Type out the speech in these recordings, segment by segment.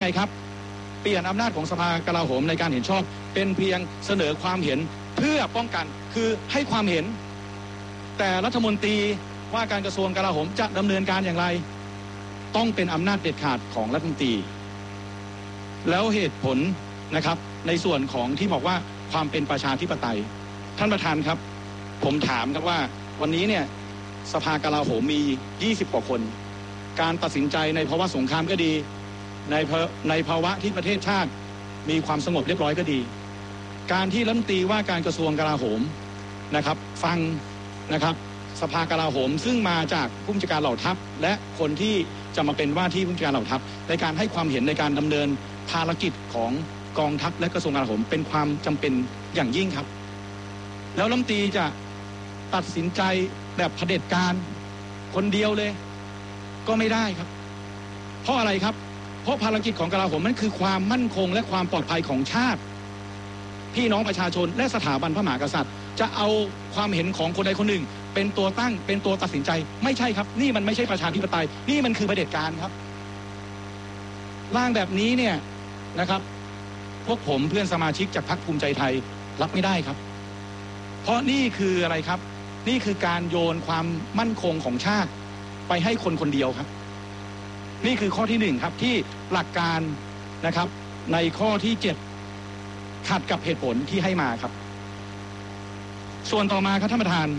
ครับเปลี่ยนอำนาจของสภากลาโหมในการเห็นชอบเป็นเพียงเสนอความเห็นเพื่อป้องกันคือให้ความเห็นแต่รัฐมนตรีว่าการกระทรวงกลาโหมจะดำเนินการอย่างไรต้องเป็นอำนาจเด็ดขาดของรัฐมนตรีแล้วเหตุผลนะครับในส่วนของที่บอกว่าความเป็นประชาธิปไตยท่านประธานครับผมถามครับว่าวันนี้เนี่ยสภากลาโหมมี20กว่าคนการตัดสินใจในภาวะสงครามก็ดีในภาวะที่ประเทศชาติมีความสงบเรียบร้อยก็ดีการที่รัฐมนตรีว่าการกระทรวงกลาโหมนะครับฟังนะครับสภากลาโหมซึ่งมาจากผู้บัญชาการเหล่าทัพและคนที่จะมาเป็นว่าที่ผู้บัญชาการเหล่าทัพในการให้ความเห็นในการดำเนินภารกิจของกองทัพและกระทรวงกลาโหมเป็นความจำเป็นอย่างยิ่งครับแล้วรัฐมนตรีจะตัดสินใจแบบเผด็จการคนเดียวเลยก็ไม่ได้ครับเพราะอะไรครับเพราะภารกิจของกลาโหมนั้นคือความมั่นคงและความปลอดภัยของชาติพี่น้องประชาชนและสถาบันพระมหากษัตริย์จะเอาความเห็นของคนใดคนหนึ่งเป็นตัวตั้งเป็นตัวตัดสินใจไม่ใช่ครับนี่มันไม่ใช่ประชาธิปไตยนี่มันคือเผด็จการครับร่างแบบนี้เนี่ยนะครับพวกผมเพื่อนสมาชิกจากพรรคภูมิใจไทยรับไม่ได้ครับเพราะนี่คืออะไรครับนี่คือการโยนความมั่นคงของชาติไปให้คนคนเดียวครับนี่คือข้อที่1ครับที่หลักการนะครับในข้อที่7ขัดกับเหตุผลที่ให้มาครับส่วนต่อมาครับท่านประธาน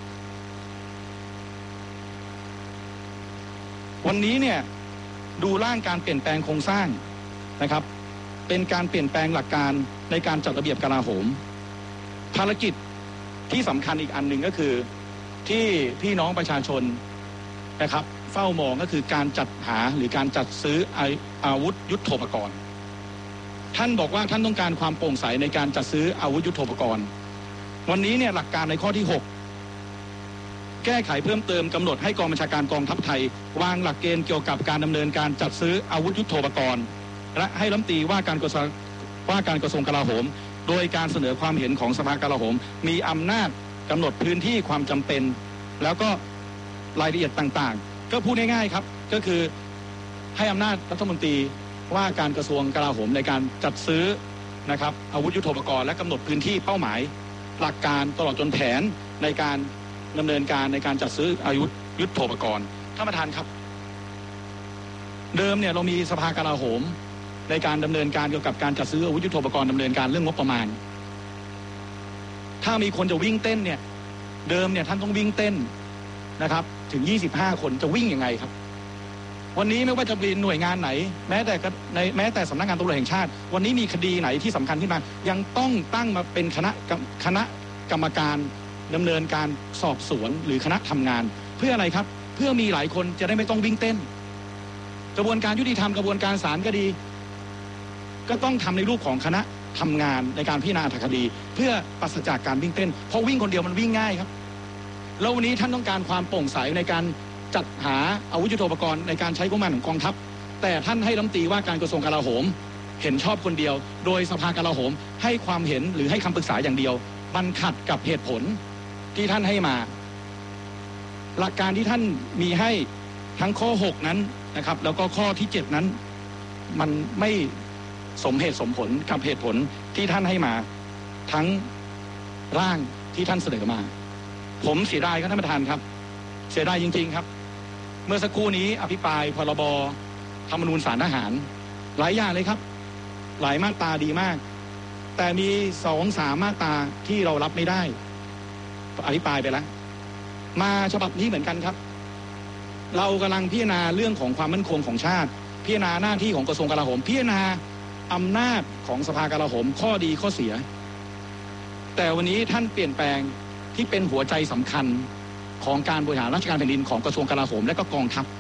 วันนี้เนี่ยดูร่างการเปลี่ยนแปลงโครงสร้างนะครับเป็นการเปลี่ยนแปลงหลักการในการจัดระเบียบกลาโหมภารกิจที่สำคัญอีกอันหนึ่งก็คือที่พี่น้องประชาชนนะครับเฝ้ามองก็คือการจัดหาหรือการจัดซื้ออาวุธยุทโธปกรณ์ท่านบอกว่าท่านต้องการความโปร่งใสในการจัดซื้ออาวุธยุทโธปกรณ์วันนี้เนี่ยหลักการในข้อที่6แก้ไขเพิ่มเติมกำหนดให้กองบัญชาการกองทัพไทยวางหลักเกณฑ์เกี่ยวกับการดำเนินการจัดซื้ออาวุธยุทโธปกรณ์และให้รัฐมนตรีว่าการกระทรวงกลาโหมโดยการเสนอความเห็นของสภากลาโหมมีอำนาจกำหนดพื้นที่ความจำเป็นแล้วก็รายละเอียดต่างๆก็พูดง่ายๆครับก็คือให้อำนาจรัฐมนตรีว่าการกระทรวงกลาโหมในการจัดซื้อนะครับอาวุธยุทโธปกรณ์และกำหนดพื้นที่เป้าหมายหลักการตลอดจนแผนในการดำเนินการในการจัดซื้ออาวุธยุทโธปกรณ์ท่านประธานครับเดิมเนี่ยเรามีสภากลาโหมในการดำเนินการเกี่ยวกับการจัดซื้ออาวุธยุทโธปกรณ์ดำเนินการเรื่องงบประมาณถ้ามีคนจะวิ่งเต้นเนี่ยเดิมเนี่ยท่านต้องวิ่งเต้นนะครับถึง25คนจะวิ่งยังไงครับวันนี้ไม่ว่าจะเป็นหน่วยงานไหนแม้แต่สำนักงานตำรวจแห่งชาติวันนี้มีคดีไหนที่สำคัญขึ้นมายังต้องตั้งมาเป็นคณะกรรมการดำเนินการสอบสวนหรือคณะทำงานเพื่ออะไรครับเพื่อมีหลายคนจะได้ไม่ต้องวิ่งเต้นกระบวนการยุติธรรมกระบวนการศาลก็ดีก็ต้องทำในรูปของคณะทำงานในการพิจารณาคดีเพื่อปราศจากการวิ่งเต้นเพราะวิ่งคนเดียวมันวิ่งง่ายครับแล้ววันนี้ท่านต้องการความโปร่งใสในการจัดหาอาวุธยุทโธปกรณ์ในการใช้งบประมาณของกองทัพแต่ท่านให้รัฐมนตรีว่าการกระทรวงกลาโหมเห็นชอบคนเดียวโดยสภากลาโหมให้ความเห็นหรือให้คำปรึกษาอย่างเดียวมันขัดกับเหตุผลที่ท่านให้มาหลักการที่ท่านมีให้ทั้งข้อ6นั้นนะครับแล้วก็ข้อที่7นั้นมันไม่สมเหตุสมผลกับเหตุผลที่ท่านให้มาทั้งร่างที่ท่านเสนอมาผมเสียดายครับท่านประธานครับเสียดายจริงๆครับเมื่อสักครู่นี้อภิปรายพรบธรรมนูญศาลทหารหลายอย่างเลยครับหลายมาตราดีมากแต่มี2-3 มาตราที่เรารับไม่ได้อภิปรายไปแล้วมาฉบับนี้เหมือนกันครับเรากำลังพิจารณาเรื่องของความมั่นคงของชาติพิจารณาหน้าที่ของกระทรวงกลาโหมพิจารณาอำนาจของสภากลาโหมข้อดีข้อเสียแต่วันนี้ท่านเปลี่ยนแปลงที่เป็นหัวใจสำคัญของการบริหารราชการแผ่นดินของกระทรวงกลาโหมและก็กองทัพ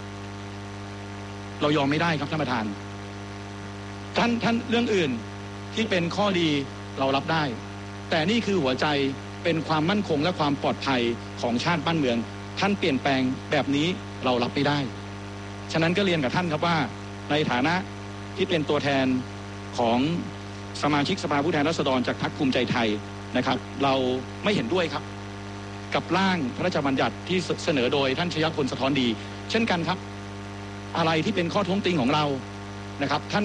เรายอมไม่ได้ครับท่านประธานท่านเรื่องอื่นที่เป็นข้อดีเรารับได้แต่นี่คือหัวใจเป็นความมั่นคงและความปลอดภัยของชาติบ้านเมืองท่านเปลี่ยนแปลงแบบนี้เรารับไม่ได้ฉะนั้นก็เรียนกับท่านครับว่าในฐานะที่เป็นตัวแทนของสมาชิกสภาผู้แทนราษฎรจากพรรคภูมิใจไทยนะครับเราไม่เห็นด้วยครับกับร่างพระราชบัญญัติที่เสนอโดยท่านชยพลสะท้อนดีเช่นกันครับอะไรที่เป็นข้อท้วงติงของเรานะครับท่าน